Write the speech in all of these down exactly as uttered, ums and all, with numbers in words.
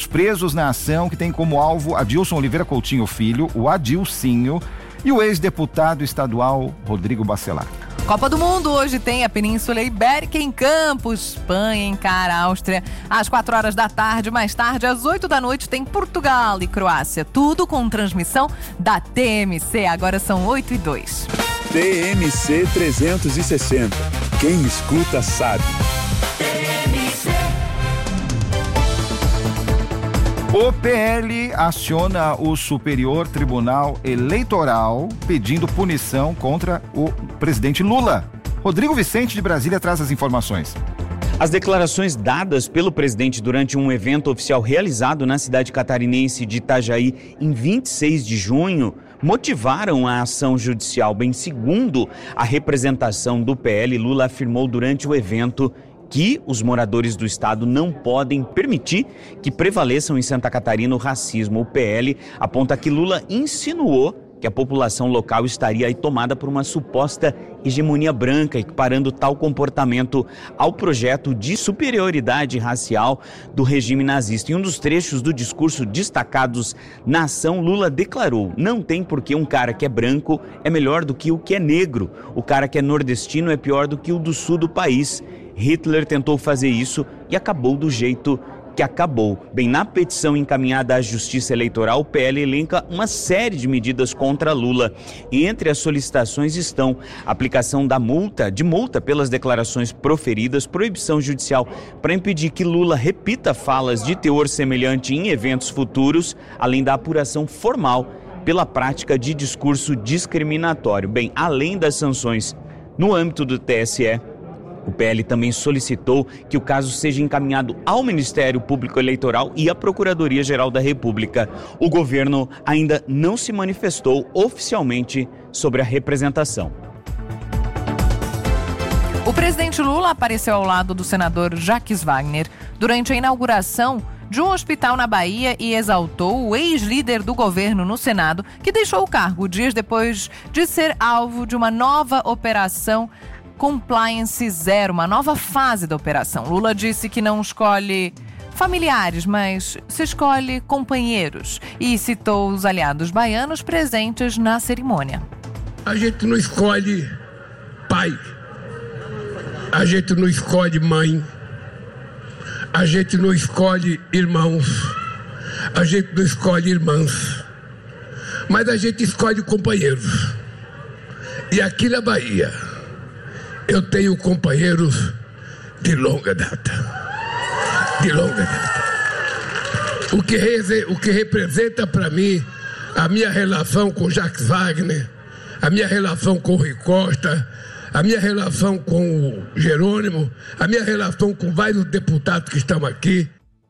presos na ação, que tem como alvo Adilson Oliveira Coutinho Filho, o Adilcinho, e o ex-deputado estadual Rodrigo Bacelar. Copa do Mundo hoje tem a Península Ibérica em campo, Espanha encara a Áustria às quatro horas da tarde, mais tarde às oito da noite tem Portugal e Croácia, tudo com transmissão da T M C, agora são oito e dois. T M C trezentos e sessenta, quem escuta sabe. O P L aciona o Superior Tribunal Eleitoral pedindo punição contra o presidente Lula. Rodrigo Vicente de Brasília traz as informações. As declarações dadas pelo presidente durante um evento oficial realizado na cidade catarinense de Itajaí em vinte e seis de junho motivaram a ação judicial. Bem, segundo a representação do P L, Lula afirmou durante o evento que os moradores do estado não podem permitir que prevaleçam em Santa Catarina o racismo. O P L aponta que Lula insinuou que a população local estaria aí tomada por uma suposta hegemonia branca, equiparando tal comportamento ao projeto de superioridade racial do regime nazista. Em um dos trechos do discurso destacados na ação, Lula declarou: não tem por que um cara que é branco é melhor do que o que é negro, o cara que é nordestino é pior do que o do sul do país. Hitler tentou fazer isso e acabou do jeito que acabou. Bem, na petição encaminhada à Justiça Eleitoral, o P L elenca uma série de medidas contra Lula. E entre as solicitações estão a aplicação da multa, de multa pelas declarações proferidas, proibição judicial para impedir que Lula repita falas de teor semelhante em eventos futuros, além da apuração formal pela prática de discurso discriminatório. Bem, além das sanções no âmbito do T S E, o P L também solicitou que o caso seja encaminhado ao Ministério Público Eleitoral e à Procuradoria-Geral da República. O governo ainda não se manifestou oficialmente sobre a representação. O presidente Lula apareceu ao lado do senador Jacques Wagner durante a inauguração de um hospital na Bahia e exaltou o ex-líder do governo no Senado, que deixou o cargo dias depois de ser alvo de uma nova operação Compliance Zero, uma nova fase da operação. Lula disse que não escolhe familiares, mas se escolhe companheiros, e citou os aliados baianos presentes na cerimônia. A gente não escolhe pai, a gente não escolhe mãe, a gente não escolhe irmãos, a gente não escolhe irmãs, mas a gente escolhe companheiros. E aqui na Bahia eu tenho companheiros de longa data, de longa data. O que, re, o que representa para mim a minha relação com Jacques Wagner, a minha relação com o Rui Costa, a minha relação com o Jerônimo, a minha relação com vários deputados que estão aqui.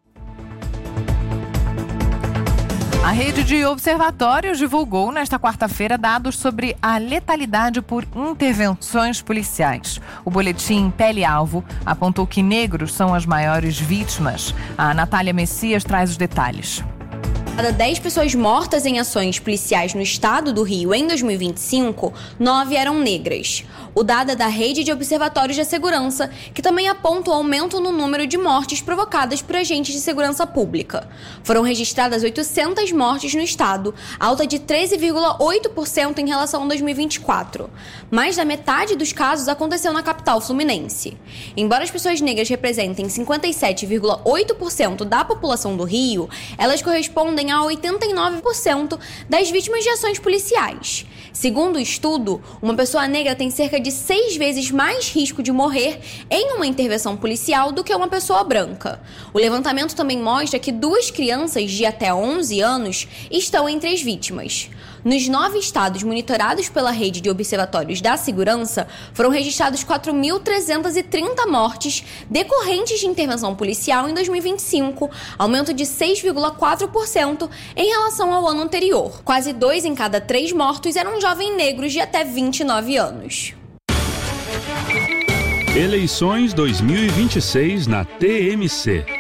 A rede de observatórios divulgou nesta quarta-feira dados sobre a letalidade por intervenções policiais. O boletim Pele-Alvo apontou que negros são as maiores vítimas. A Natália Messias traz os detalhes. Cada dez pessoas mortas em ações policiais no estado do Rio em dois mil e vinte e cinco, nove eram negras. O dado é da Rede de Observatórios da Segurança, que também aponta o aumento no número de mortes provocadas por agentes de segurança pública. Foram registradas oitocentas mortes no estado, alta de treze vírgula oito por cento em relação a dois mil e vinte e quatro. Mais da metade dos casos aconteceu na capital fluminense. Embora as pessoas negras representem cinquenta e sete vírgula oito por cento da população do Rio, elas correspondem a oitenta e nove por cento das vítimas de ações policiais. Segundo o estudo, uma pessoa negra tem cerca de seis vezes mais risco de morrer em uma intervenção policial do que uma pessoa branca. O levantamento também mostra que duas crianças de até onze anos estão entre as vítimas. Nos nove estados monitorados pela Rede de Observatórios da Segurança, foram registrados quatro mil trezentas e trinta mortes decorrentes de intervenção policial em dois mil e vinte e cinco, aumento de seis vírgula quatro por cento em relação ao ano anterior. Quase dois em cada três mortos eram jovens negros de até vinte e nove anos. Eleições dois mil e vinte e seis na T M C.